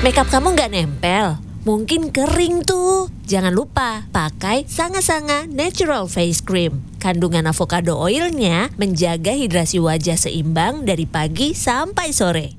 Makeup kamu nggak nempel? Mungkin kering tuh. Jangan lupa pakai Sanga Sanga Natural Face Cream. Kandungan avocado oilnya menjaga hidrasi wajah seimbang dari pagi sampai sore.